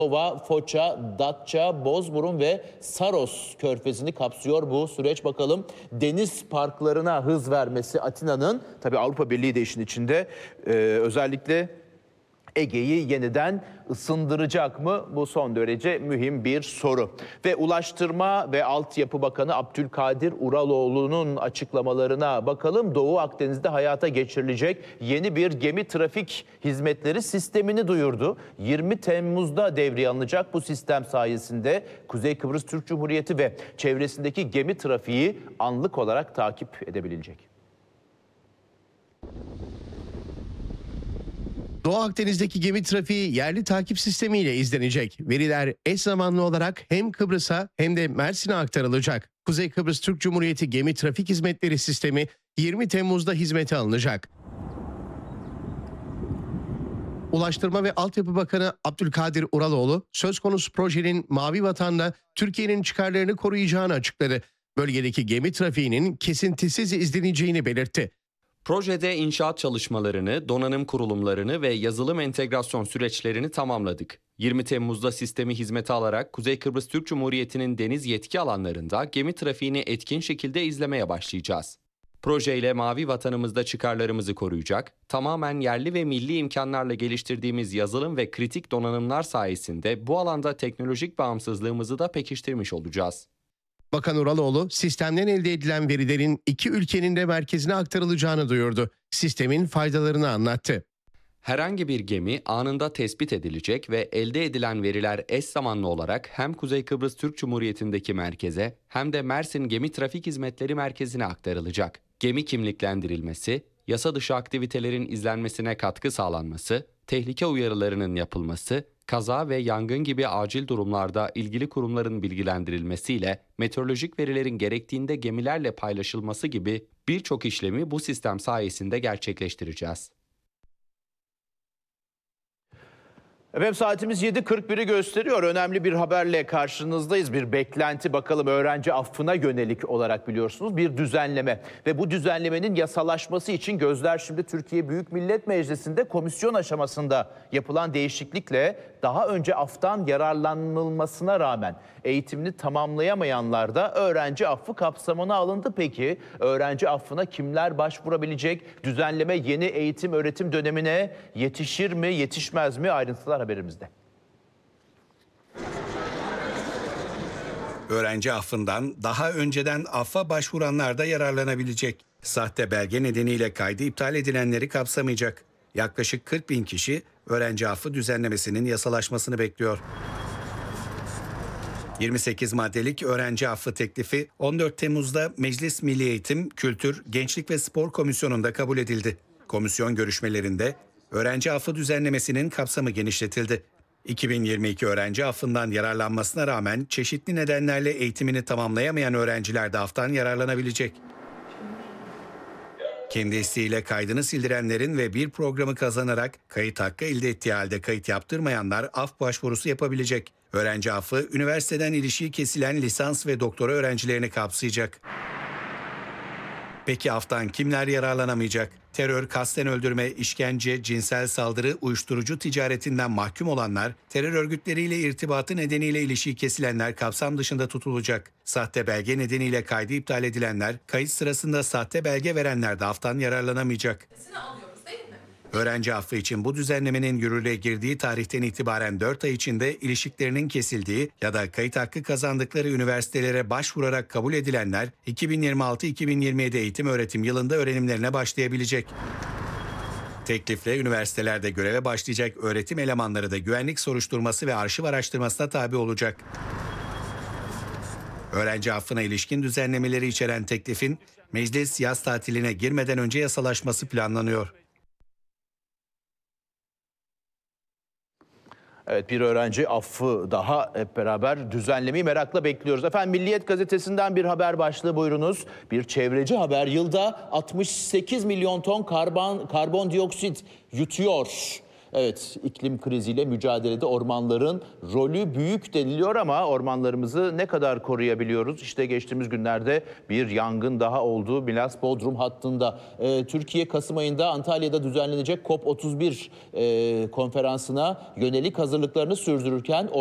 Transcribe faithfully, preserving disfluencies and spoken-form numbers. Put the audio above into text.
Foça, Datça, Bozburun ve Saros körfezini kapsıyor bu süreç. Bakalım deniz parklarına hız vermesi Atina'nın, tabii Avrupa Birliği de işin içinde, e, özellikle Ege'yi yeniden ısındıracak mı? Bu son derece mühim bir soru. Ve Ulaştırma ve Altyapı Bakanı Abdülkadir Uraloğlu'nun açıklamalarına bakalım. Doğu Akdeniz'de hayata geçirilecek yeni bir gemi trafik hizmetleri sistemini duyurdu. yirmi Temmuz'da devreye alınacak bu sistem sayesinde Kuzey Kıbrıs Türk Cumhuriyeti ve çevresindeki gemi trafiği anlık olarak takip edebilecek. Doğu Akdeniz'deki gemi trafiği yerli takip sistemiyle izlenecek. Veriler eş zamanlı olarak hem Kıbrıs'a hem de Mersin'e aktarılacak. Kuzey Kıbrıs Türk Cumhuriyeti Gemi Trafik Hizmetleri Sistemi yirmi Temmuz'da hizmete alınacak. Ulaştırma ve Altyapı Bakanı Abdülkadir Uraloğlu söz konusu projenin Mavi Vatan'da Türkiye'nin çıkarlarını koruyacağını açıkladı. Bölgedeki gemi trafiğinin kesintisiz izleneceğini belirtti. Projede inşaat çalışmalarını, donanım kurulumlarını ve yazılım entegrasyon süreçlerini tamamladık. yirmi Temmuz'da sistemi hizmete alarak Kuzey Kıbrıs Türk Cumhuriyeti'nin deniz yetki alanlarında gemi trafiğini etkin şekilde izlemeye başlayacağız. Projeyle Mavi Vatanımızda çıkarlarımızı koruyacak, tamamen yerli ve milli imkanlarla geliştirdiğimiz yazılım ve kritik donanımlar sayesinde bu alanda teknolojik bağımsızlığımızı da pekiştirmiş olacağız. Bakan Uraloğlu, sistemden elde edilen verilerin iki ülkenin de merkezine aktarılacağını duyurdu. Sistemin faydalarını anlattı. Herhangi bir gemi anında tespit edilecek ve elde edilen veriler eş zamanlı olarak hem Kuzey Kıbrıs Türk Cumhuriyeti'ndeki merkeze hem de Mersin Gemi Trafik Hizmetleri Merkezi'ne aktarılacak. Gemi kimliklendirilmesi, yasa dışı aktivitelerin izlenmesine katkı sağlanması, tehlike uyarılarının yapılması, kaza ve yangın gibi acil durumlarda ilgili kurumların bilgilendirilmesiyle meteorolojik verilerin gerektiğinde gemilerle paylaşılması gibi birçok işlemi bu sistem sayesinde gerçekleştireceğiz. Efendim saatimiz yedi kırk biri gösteriyor. Önemli bir haberle karşınızdayız. Bir beklenti, bakalım öğrenci affına yönelik olarak biliyorsunuz bir düzenleme. Ve bu düzenlemenin yasalaşması için gözler şimdi Türkiye Büyük Millet Meclisi'nde komisyon aşamasında yapılan değişiklikle daha önce aftan yararlanılmasına rağmen eğitimini tamamlayamayanlar da öğrenci affı kapsamına alındı. Peki öğrenci affına kimler başvurabilecek? Düzenleme yeni eğitim öğretim dönemine yetişir mi, yetişmez mi? Ayrıntılar haberimizde. Öğrenci affından daha önceden affa başvuranlar da yararlanabilecek. Sahte belge nedeniyle kaydı iptal edilenleri kapsamayacak. Yaklaşık kırk bin kişi öğrenci affı düzenlemesinin yasalaşmasını bekliyor. yirmi sekiz maddelik öğrenci affı teklifi on dört Temmuz'da Meclis Milli Eğitim, Kültür, Gençlik ve Spor Komisyonu'nda kabul edildi. Komisyon görüşmelerinde öğrenci affı düzenlemesinin kapsamı genişletildi. iki bin yirmi iki öğrenci affından yararlanmasına rağmen çeşitli nedenlerle eğitimini tamamlayamayan öğrenciler de aftan yararlanabilecek. Kendi isteğiyle kaydını sildirenlerin ve bir programı kazanarak kayıt hakkı elde ettiği halde kayıt yaptırmayanlar af başvurusu yapabilecek. Öğrenci affı, üniversiteden ilişiği kesilen lisans ve doktora öğrencilerini kapsayacak. Peki aftan kimler yararlanamayacak? Terör, kasten öldürme, işkence, cinsel saldırı, uyuşturucu ticaretinden mahkum olanlar, terör örgütleriyle irtibatı nedeniyle ilişiği kesilenler kapsam dışında tutulacak. Sahte belge nedeniyle kaydı iptal edilenler, kayıt sırasında sahte belge verenler de aftan yararlanamayacak. Öğrenci affı için bu düzenlemenin yürürlüğe girdiği tarihten itibaren dört ay içinde ilişiklerinin kesildiği ya da kayıt hakkı kazandıkları üniversitelere başvurarak kabul edilenler iki bin yirmi altı iki bin yirmi yedi eğitim öğretim yılında öğrenimlerine başlayabilecek. Teklifle üniversitelerde göreve başlayacak öğretim elemanları da güvenlik soruşturması ve arşiv araştırmasına tabi olacak. Öğrenci affına ilişkin düzenlemeleri içeren teklifin meclis yaz tatiline girmeden önce yasalaşması planlanıyor. Evet, bir öğrenci affı daha hep beraber düzenlemeyi merakla bekliyoruz. Efendim Milliyet gazetesinden bir haber başlığı buyurunuz. Bir çevreci haber, yılda altmış sekiz milyon ton karbon, karbondioksit yutuyor. Evet, iklim kriziyle mücadelede ormanların rolü büyük deniliyor ama ormanlarımızı ne kadar koruyabiliyoruz? İşte geçtiğimiz günlerde bir yangın daha oldu Milas-Bodrum hattında. Ee, Türkiye Kasım ayında Antalya'da düzenlenecek COP otuz bir e, konferansına yönelik hazırlıklarını sürdürürken